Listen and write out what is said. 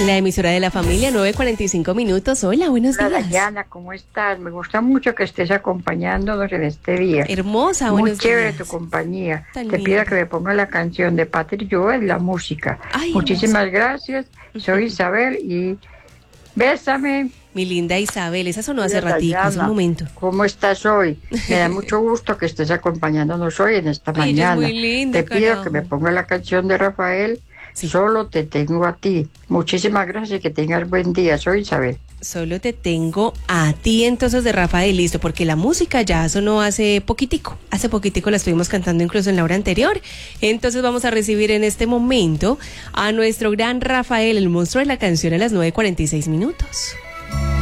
La emisora de la familia, 9:45 minutos. Hola, buenos Hola, días. Dayana, ¿cómo estás? Me gusta mucho que estés acompañándonos en este día. Hermosa, Muy buenos chévere días. tu compañía. Tan Te pido linda. que me ponga la canción de Patrick Joel, la música. Ay, hermosa. Muchísimas gracias. Soy Isabel y bésame. Mi linda Isabel, esa sonó hace Mira, ratico, hace un Dayana, momento. ¿cómo estás hoy? Me da mucho gusto que estés acompañándonos hoy en esta Ay, ella es mañana. muy linda, Te pido que me carajo. ponga la canción de Rafael. Sí, Solo te tengo a ti. Muchísimas gracias y que tengas buen día. Soy Isabel. solo te tengo a ti entonces de Rafael, listo, porque la música ya sonó hace poquitico la estuvimos cantando incluso en la hora anterior. Entonces vamos a recibir en este momento a nuestro gran Rafael, el monstruo de la canción, a las 9:46 minutos.